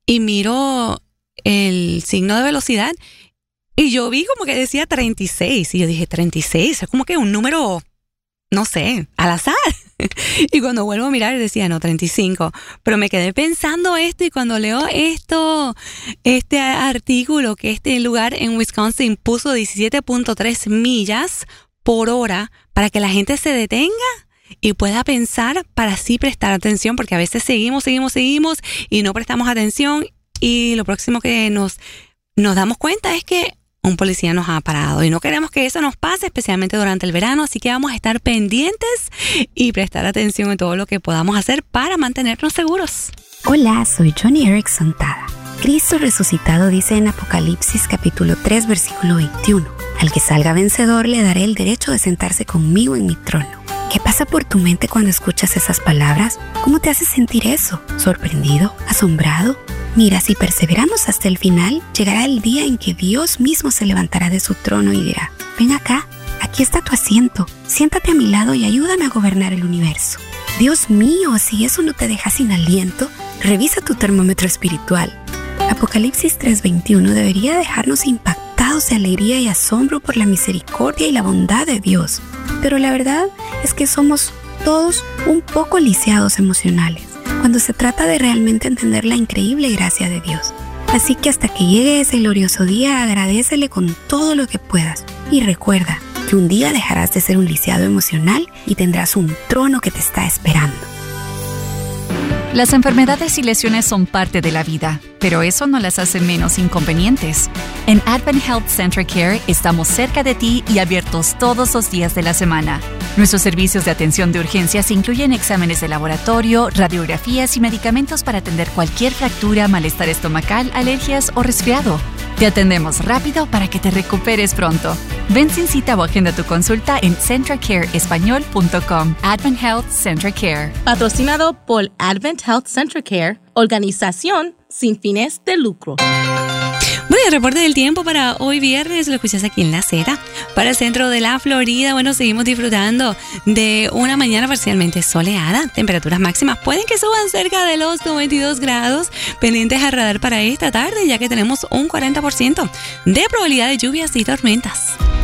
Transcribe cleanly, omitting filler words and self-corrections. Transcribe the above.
y miro el signo de velocidad y yo vi como que decía 36 y yo dije 36, es como que un número, no sé, al azar. Y cuando vuelvo a mirar decía no, 35, pero me quedé pensando esto y cuando leo este artículo que este lugar en Wisconsin puso 17.3 millas por hora para que la gente se detenga y pueda pensar para así prestar atención, porque a veces seguimos y no prestamos atención y lo próximo que nos damos cuenta es que un policía nos ha parado y no queremos que eso nos pase, especialmente durante el verano, así que vamos a estar pendientes y prestar atención en todo lo que podamos hacer para mantenernos seguros. Hola, soy Johnny Erickson Tada. Cristo resucitado dice en Apocalipsis capítulo 3 versículo 21, al que salga vencedor le daré el derecho de sentarse conmigo en mi trono. ¿Qué pasa por tu mente cuando escuchas esas palabras? ¿Cómo te hace sentir eso? ¿Sorprendido? ¿Asombrado? Mira, si perseveramos hasta el final, llegará el día en que Dios mismo se levantará de su trono y dirá, ven acá, aquí está tu asiento, siéntate a mi lado y ayúdame a gobernar el universo. Dios mío, si eso no te deja sin aliento, revisa tu termómetro espiritual. Apocalipsis 3:21 debería dejarnos impactados de alegría y asombro por la misericordia y la bondad de Dios. Pero la verdad es que somos todos un poco lisiados emocionales cuando se trata de realmente entender la increíble gracia de Dios. Así que hasta que llegue ese glorioso día, agradécele con todo lo que puedas. Y recuerda que un día dejarás de ser un lisiado emocional y tendrás un trono que te está esperando. Las enfermedades y lesiones son parte de la vida, pero eso no las hace menos inconvenientes. En Advent Health Central Care estamos cerca de ti y abiertos todos los días de la semana. Nuestros servicios de atención de urgencias incluyen exámenes de laboratorio, radiografías y medicamentos para atender cualquier fractura, malestar estomacal, alergias o resfriado. Te atendemos rápido para que te recuperes pronto. Ven sin cita o agenda tu consulta en centracareespañol.com. Advent Health Central Care. Patrocinado por Advent Health Central Care, organización sin fines de lucro. Bueno, el reporte del tiempo para hoy viernes lo escuchas aquí en La Z. Para el centro de la Florida, bueno, seguimos disfrutando de una mañana parcialmente soleada. Temperaturas máximas pueden que suban cerca de los 92 grados. Pendientes al radar para esta tarde, ya que tenemos un 40% de probabilidad de lluvias y tormentas.